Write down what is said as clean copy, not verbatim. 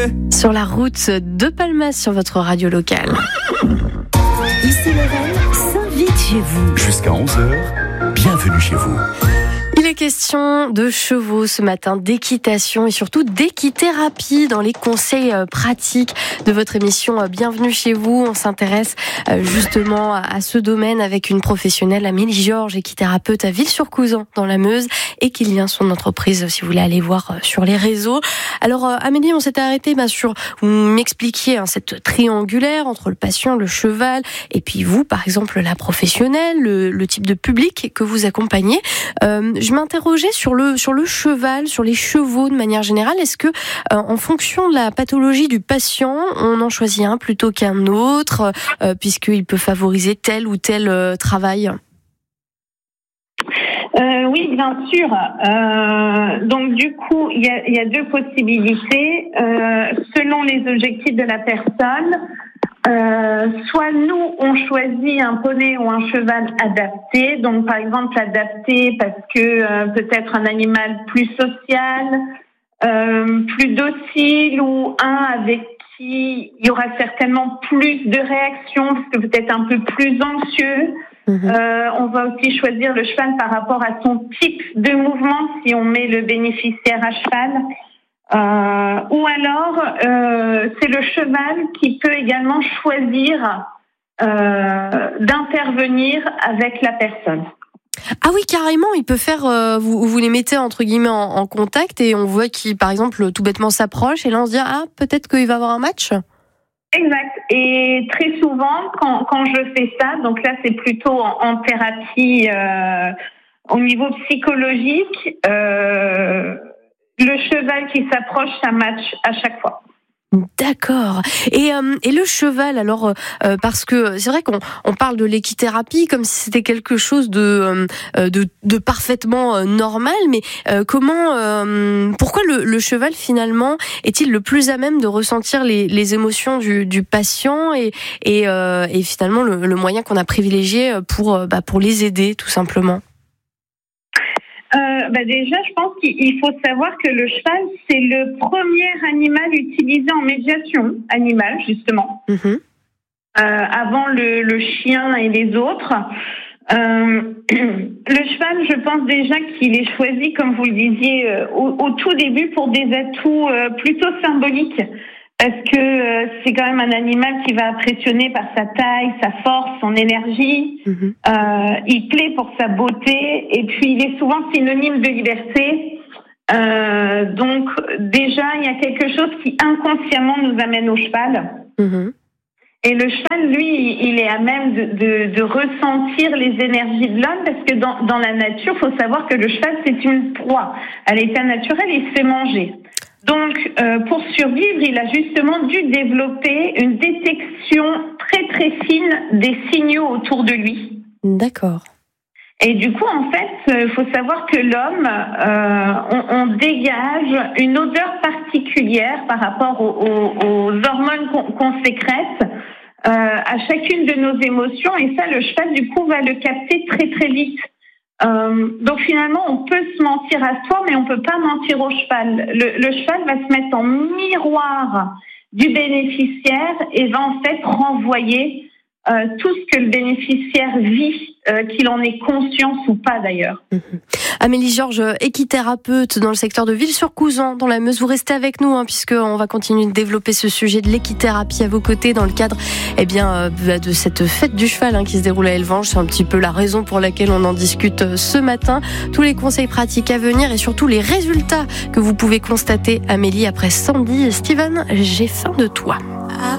Sur la route de Palmas, sur votre radio locale. Ici Lorraine s'invite chez vous. Jusqu'à 11h, bienvenue chez vous. Il est question de chevaux ce matin, d'équitation et surtout d'équithérapie dans les conseils pratiques de votre émission Bienvenue chez vous. On s'intéresse justement à ce domaine avec une professionnelle, Amélie Georges, équithérapeute à Villers-sur-Couzan dans la Meuse, et qui lien son entreprise si vous voulez aller voir sur les réseaux. Alors Amélie, on s'était arrêté sur, vous m'expliquiez cette triangulaire entre le patient, le cheval et puis vous par exemple la professionnelle, le type de public que vous accompagnez. Je m'interrogeais sur le cheval, sur les chevaux de manière générale. Est-ce que, en fonction de la pathologie du patient, on en choisit un plutôt qu'un autre, puisqu'il peut favoriser tel ou tel travail ? Oui, bien sûr. Donc du coup, il y a deux possibilités. Selon les objectifs de la personne, soit nous, on choisit un poney ou un cheval adapté. Donc par exemple, adapté parce que peut-être un animal plus social, plus docile, ou un avec qui il y aura certainement plus de réactions, parce que peut-être un peu plus anxieux. On va aussi choisir le cheval par rapport à son type de mouvement, si on met le bénéficiaire à cheval. Ou alors, c'est le cheval qui peut également choisir d'intervenir avec la personne. Ah oui, carrément, il peut faire. Vous les mettez entre guillemets en contact et on voit qu'il, par exemple, tout bêtement s'approche et là on se dit peut-être qu'il va avoir un match. Exact. Et très souvent, quand je fais ça, donc là c'est plutôt en thérapie au niveau psychologique, le cheval qui s'approche, ça match à chaque fois. D'accord. Et le cheval, alors, parce que c'est vrai qu'on parle de l'équithérapie comme si c'était quelque chose de parfaitement normal, mais pourquoi le cheval finalement est-il le plus à même de ressentir les émotions du patient et finalement le moyen qu'on a privilégié pour les aider tout simplement? Déjà, je pense qu'il faut savoir que le cheval, c'est le premier animal utilisé en médiation animale, justement. Avant le chien et les autres. Le cheval, je pense déjà qu'il est choisi, comme vous le disiez, au tout début pour des atouts plutôt symboliques. Parce que c'est quand même un animal qui va impressionner par sa taille, sa force, son énergie. Il plaît pour sa beauté et puis il est souvent synonyme de liberté. Donc déjà, il y a quelque chose qui inconsciemment nous amène au cheval. Et le cheval, lui, il est à même de ressentir les énergies de l'homme parce que dans la nature, il faut savoir que le cheval, c'est une proie. À l'état naturel, il se fait manger. Donc, pour survivre, il a justement dû développer une détection très très fine des signaux autour de lui. D'accord. Et du coup, en fait, il faut savoir que l'homme, on dégage une odeur particulière par rapport aux hormones qu'on sécrète à chacune de nos émotions. Et ça, le cheval, du coup, va le capter très très vite. Donc finalement, on peut se mentir à soi, mais on peut pas mentir au cheval. Le cheval va se mettre en miroir du bénéficiaire et va en fait renvoyer tout ce que le bénéficiaire vit, qu'il en ait conscience ou pas d'ailleurs. Amélie Georges, équithérapeute dans le secteur de Villers-sur-Couzan, dans la Meuse. Vous restez avec nous, puisqu'on va continuer de développer ce sujet de l'équithérapie à vos côtés dans le cadre de cette fête du cheval qui se déroule à Elvange. C'est un petit peu la raison pour laquelle on en discute ce matin. Tous les conseils pratiques à venir et surtout les résultats que vous pouvez constater, Amélie, après Sandy et Steven, j'ai faim de toi.